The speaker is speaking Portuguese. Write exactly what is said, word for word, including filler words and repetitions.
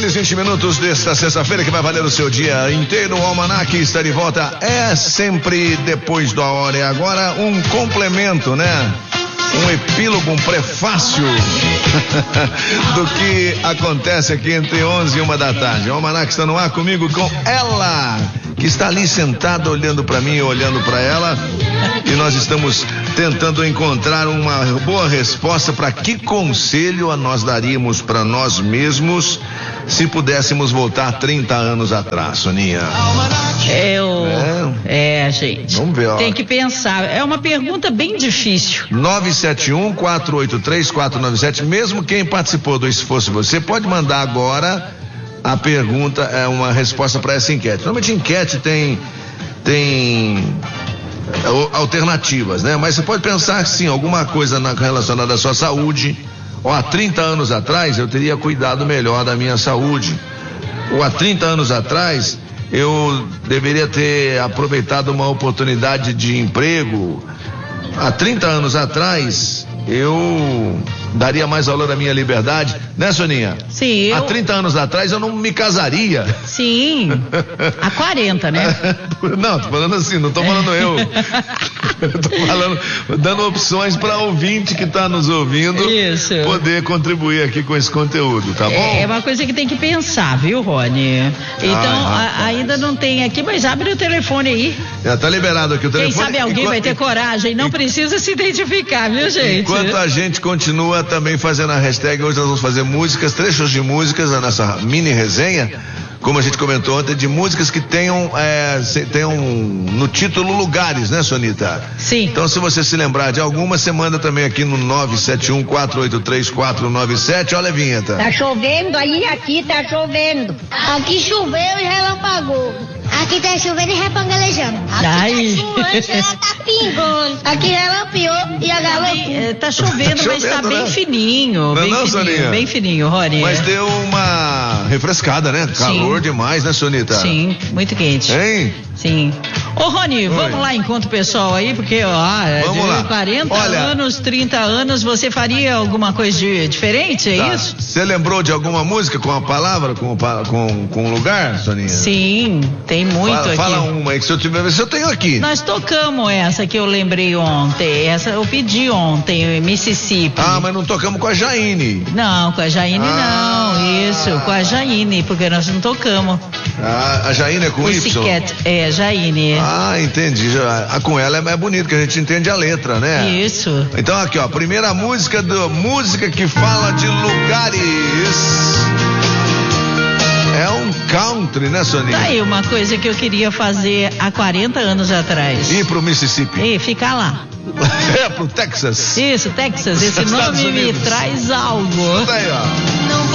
Aqueles vinte minutos desta sexta-feira que vai valer o seu dia inteiro. O Almanac está de volta. É sempre depois da hora. E agora um complemento, né? Um epílogo, um prefácio do que acontece aqui entre onze e uma da tarde. O Almanac está no ar comigo, com ela, que está ali sentada olhando para mim, olhando para ela, e nós estamos tentando encontrar uma boa resposta para que conselho nós daríamos para nós mesmos se pudéssemos voltar trinta anos atrás, Soninha. Eu, é, é gente. Vamos ver, ó. Tem que pensar. É uma pergunta bem difícil. nove sete um, quatro oito três, quatro nove sete. Mesmo quem participou do Se Fosse Você, pode mandar agora a pergunta, é uma resposta para essa enquete. Normalmente enquete tem tem alternativas, né? Mas você pode pensar sim, alguma coisa na, relacionada à sua saúde. Ó, há trinta anos atrás eu teria cuidado melhor da minha saúde. Ou há trinta anos atrás eu deveria ter aproveitado uma oportunidade de emprego. Há trinta anos atrás eu daria mais valor à minha liberdade, né, Soninha? Sim, eu... Há trinta anos atrás eu não me casaria. Sim, há quarenta, né? Não, tô falando assim, não tô falando eu. Eu tô falando, dando opções para ouvinte que tá nos ouvindo. Isso. Poder contribuir aqui com esse conteúdo, tá bom? É uma coisa que tem que pensar, viu, Rony? Então, Ai, a, ainda não tem aqui, mas abre o telefone aí. Já tá liberado aqui o telefone. Quem sabe alguém enquanto... vai ter coragem, não precisa se identificar, viu, gente? Enquanto a gente continua também fazendo a hashtag, hoje nós vamos fazer músicas, trechos de músicas, a nossa mini resenha, como a gente comentou ontem, de músicas que tenham, é, tenham no título lugares, né, Sonita? Sim. Então, se você se lembrar de alguma, você manda também aqui no nove sete um, quatro oito três, quatro nove sete. Olha a vinheta. Tá chovendo aí, aqui tá chovendo. Aqui choveu e relampagou. Aqui tá chovendo e repangalejando. Aqui Ai. tá chuante, ela tá pingando. Aqui relampeou e agalopou. Tá chovendo, tá mas tá bem né? fininho. Não, bem não, fininho, Soninha? Bem fininho, Rony. Mas deu uma refrescada, né? Calor Sim. demais, né, Sonita? Sim, muito quente. Hein? Sim. Ô, Rony, Oi. vamos lá, enquanto o pessoal aí, porque, ó, vamos de lá. quarenta Olha, anos, trinta anos, você faria alguma coisa de, diferente, é tá. isso? Você lembrou de alguma música com a palavra, com com, com um lugar, Soninha? Sim, tem muito fala, aqui. Fala uma aí, que se eu tiver, se eu tenho aqui. Nós tocamos essa que eu lembrei ontem, essa eu pedi ontem, Mississippi. Ah, mas não tocamos com a Jaine. Não, com a Jaine ah. não, isso, com a Jaine, porque nós não tocamos. Ah, a Jaine é com Y? Pussycat, é, Jaine. Ah, entendi. Já, a, com ela é, é bonito, que a gente entende a letra, né? Isso. Então aqui, ó, primeira música do música que fala de lugares. É um country, né, Soninha? Tá aí uma coisa que eu queria fazer há quarenta anos atrás. Ir pro Mississippi. E ficar lá. É, pro Texas. Isso, Texas. Esse nome me traz algo. Tá aí, ó. Não